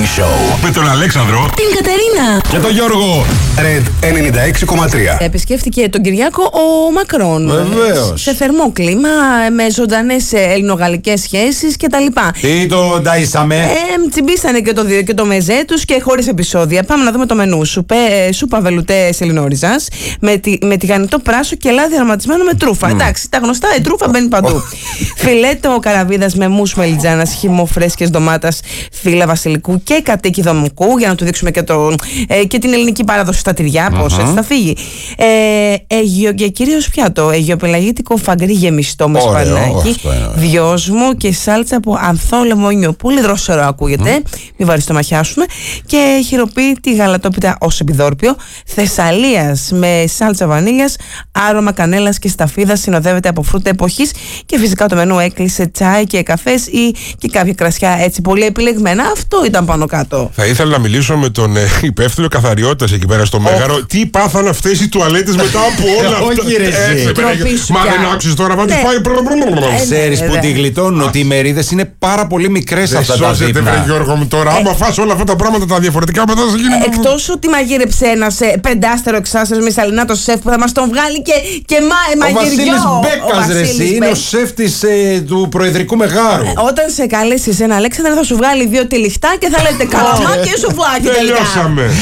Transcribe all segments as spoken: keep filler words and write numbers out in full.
Show. Με τον Αλέξανδρο, την Κατερίνα και τον Γιώργο. Red ενενήντα έξι κόμμα τρία. Επισκέφτηκε τον Κυριάκο ο Μακρόν. Βεβαίως. Σε θερμό κλίμα, με ζωντανές ελληνογαλλικές σχέσεις κτλ. Τι το νταΐσαμε. Ε, τσιμπήσανε και το δύο και το μεζέ τους και χωρίς επεισόδια. Πάμε να δούμε το μενού. Σουπέ, σούπα βελουτέ ελληνόριζας με, τη, με τηγανιτό πράσο και λάδι αρωματισμένο με τρούφα. Mm. Εντάξει, τα γνωστά, η τρούφα μπαίνει παντού. Φιλέτο καραβίδας με μους μελιτζάνας, χυμό φρέσκες ντομάτας, φύλλα βασιλικού και κατοίκι δομικού, για να του δείξουμε και, το, ε, και την ελληνική παράδοση στα τυριά, πώς uh-huh. έτσι θα φύγει. Ε, αιγιο, και κυρίως πιάτο, αιγιοπελαγίτικο φαγκρί γεμιστό με σπανάκι, δυόσμο και σάλτσα από ανθό λεμόνιο. Πολύ δροσερό ακούγεται, mm. μην βαρύς το μαχιάσουμε. Και χειροποίητη γαλατόπιτα ως επιδόρπιο, Θεσσαλίας με σάλτσα βανίλιας, άρωμα κανέλας και σταφίδας, συνοδεύεται από φρούτα εποχής και φυσικά το μενού έκλεισε τσάι και καφές ή και κάποια κρασιά έτσι πολύ επιλεγμένα. Αυτό ήταν πάνω κάτω. Θα ήθελα να μιλήσω με τον ε, υπεύθυνο καθαριότητας εκεί πέρα στο Μέγαρο. Oh. Τι πάθαν αυτές οι τουαλέτες μετά από όλα αυτά. Όχι ρε εσύ. Μα δεν άξιζε τώρα να τους πάει. Ξέρεις που τη γλιτώνουν, ότι οι μερίδες είναι πάρα πολύ μικρές αυτά τα δείπνα. Δεν βρε Γιώργο μου τώρα. Άμα φας όλα αυτά τα πράγματα τα διαφορετικά μετά θα γίνει. Εκτός ότι μαγείρεψε ένας πεντάστερο εξάστερο μισαλινάτο σεφ που θα μας τον βγάλει και μαγειριό. Ο Βασίλης Μπέκας ρε εσύ, είναι ο σεφ του Προεδρικού Μεγάρου. Όταν σε καλέσει ένα Αλέξανδρο θα σου βγάλει δύο τυλιχτά και θα λέτε καλαμά και σουβλάκι. Τελειώσαμε.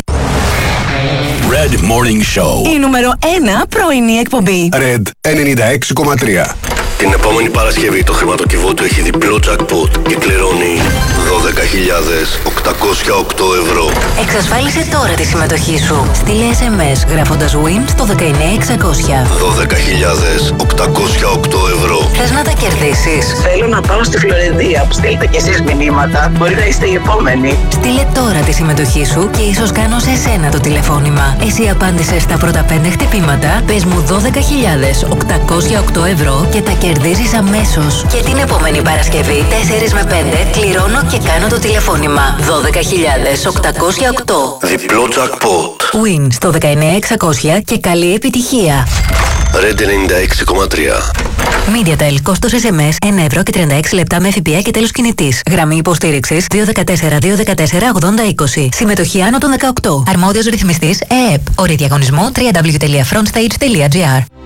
Red Morning Show. Η νούμερο ένα πρωινή εκπομπή. Red ενενήντα έξι κόμμα τρία. Την επόμενη Παρασκευή το χρηματοκιβώτιο έχει διπλό jackpot και κληρώνει δώδεκα χιλιάδες οκτακόσια οκτώ ευρώ. Εξασφάλισε τώρα τη συμμετοχή σου. Στείλε ες εμ ες γράφοντας win στο δεκαεννιά εξακόσια. δώδεκα χιλιάδες οκτακόσια οκτώ ευρώ. Θες να τα κερδίσεις? Θέλω να πάω στη Φλωρεντία που στείλετε κι εσείς μηνύματα. Μπορεί να είστε οι επόμενοι. Στείλε τώρα τη συμμετοχή σου και ίσως κάνω σε εσένα το τηλεφώνημα. Εσύ απάντησες στα πρώτα πέντε χτυπήματα. Πες μου δώδεκα χιλιάδες οκτακόσια οκτώ ευρώ και τα κερδίζεις αμέσως. Και την επόμενη Παρασκευή τέσσερα με πέντε κληρώνω και κάνω το τηλεφώνημα. δώδεκα χιλιάδες οκτακόσια οκτώ. Διπλό jackpot. Win στο δεκαεννιά εξακόσια και καλή επιτυχία. Red ενενήντα έξι κόμμα τρία. MediaTel, κόστος ες εμ ες ένα ευρώ και τριάντα έξι λεπτά με ΦΠΑ και τέλος κινητής. Γραμμή υποστήριξης δύο ένα τέσσερα δύο ένα τέσσερα ογδόντα είκοσι. Συμμετοχή άνω των δεκαοκτώ. Αρμόδιος ρυθμιστής ΕΕΠ. Όροι διαγωνισμού double-u double-u double-u τελεία frontstage τελεία gr.